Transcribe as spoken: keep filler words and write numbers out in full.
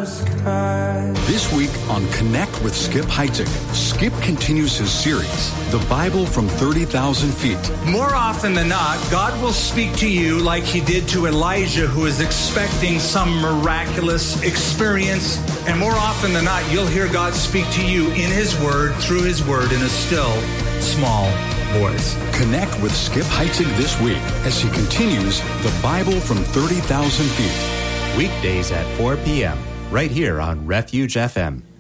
the sky. This week on Connect with Skip Heitzig, Skip continues his series, The Bible from thirty thousand feet. More often than not, God will speak to you like he did to Elijah, who is expecting some miraculous experience. And more often than not, you'll hear God speak to you in his word, through his word, in a still, small voice. Connect with Skip Heitzig this week as he continues The Bible from thirty thousand feet. Weekdays at four p.m. right here on Refuge F M.